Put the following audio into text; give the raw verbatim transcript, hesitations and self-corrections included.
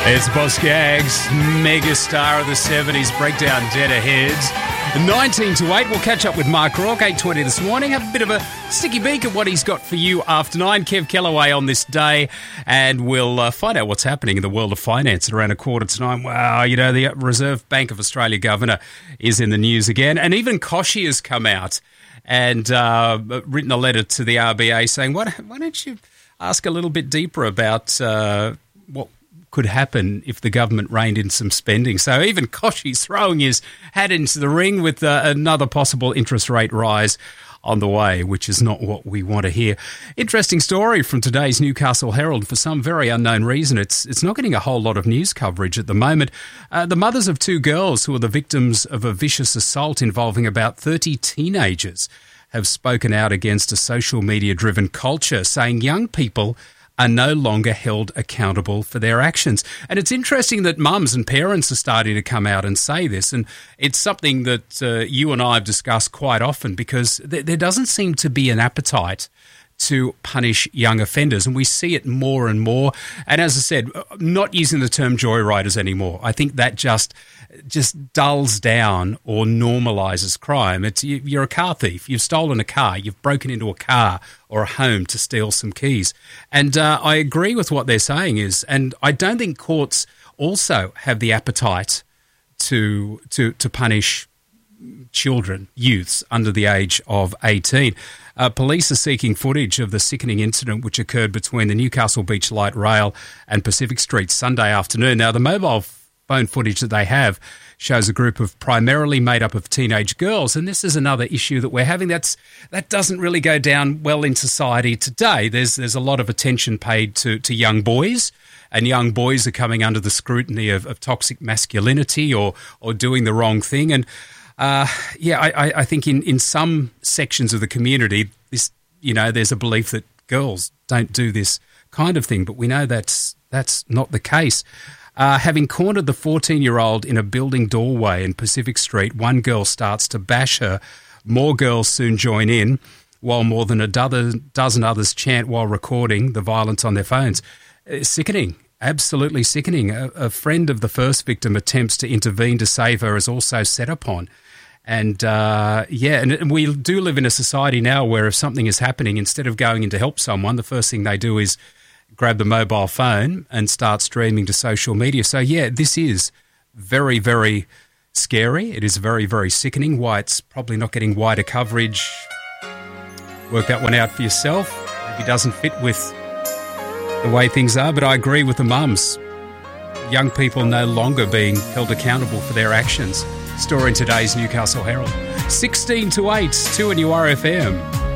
It's Boss Gags, mega star of the seventies, breakdown dead ahead. nineteen to eight, we'll catch up with Mark Rourke, eight twenty this morning. Have a bit of a sticky beak at what he's got for you after nine. Kev Kellaway on this day, and we'll uh, find out what's happening in the world of finance at around a quarter to nine. Wow, you know, the Reserve Bank of Australia governor is in the news again, and even Koshy has come out and uh, written a letter to the R B A saying, why, why don't you ask a little bit deeper about uh, what could happen if the government reined in some spending. So even Koshy's throwing his hat into the ring with uh, another possible interest rate rise on the way, which is not what we want to hear. Interesting story from today's Newcastle Herald. For some very unknown reason, it's it's not getting a whole lot of news coverage at the moment. Uh, the mothers of two girls who are the victims of a vicious assault involving about thirty teenagers have spoken out against a social media-driven culture, saying young people are no longer held accountable for their actions. And it's interesting that mums and parents are starting to come out and say this, and it's something that uh, you and I have discussed quite often, because th- there doesn't seem to be an appetite to punish young offenders, and we see it more and more. And as I said, not using the term joyriders anymore. I think that just just dulls down or normalises crime. It's you, you're a car thief. You've stolen a car. You've broken into a car or a home to steal some keys. And uh, I agree with what they're saying is, and I don't think courts also have the appetite to to to punish children, youths under the age of eighteen. Uh, police are seeking footage of the sickening incident which occurred between the Newcastle Beach Light Rail and Pacific Street Sunday afternoon. Now, the mobile phone footage that they have shows a group of primarily made up of teenage girls, and this is another issue that we're having. That's that doesn't really go down well in society today. There's there's a lot of attention paid to, to young boys, and young boys are coming under the scrutiny of, of toxic masculinity or or doing the wrong thing. And Uh, yeah, I, I think in, in some sections of the community, this you know, there's a belief that girls don't do this kind of thing, but we know that's that's not the case. Uh, having cornered the fourteen-year-old in a building doorway in Pacific Street, one girl starts to bash her. More girls soon join in, while more than a dozen, dozen others chant while recording the violence on their phones. It's sickening. Absolutely sickening. A, a friend of the first victim attempts to intervene to save her is also set upon. And, uh, yeah, and we do live in a society now where if something is happening, instead of going in to help someone, the first thing they do is grab the mobile phone and start streaming to social media. So, yeah, this is very, very scary. It is very, very sickening. Why it's probably not getting wider coverage. Work that one out for yourself. Maybe it doesn't fit with the way things are, but I agree with the mums. Young people no longer being held accountable for their actions. Story in today's Newcastle Herald. sixteen to eight, two on your R F M.